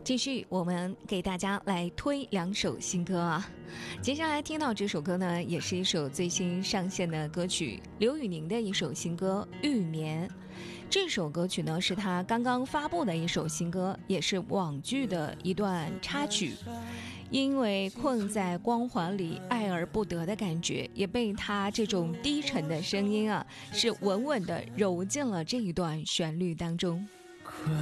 继续，我们给大家来推2首新歌啊。接下来听到这首歌呢，也是一首最新上线的歌曲，刘宇宁的一首新歌《玉眠》。这首歌曲呢，是他刚刚发布的一首新歌，也是网剧的一段插曲。因为困在光环里爱而不得的感觉，也被他这种低沉的声音啊，是稳稳地揉进了这一段旋律当中。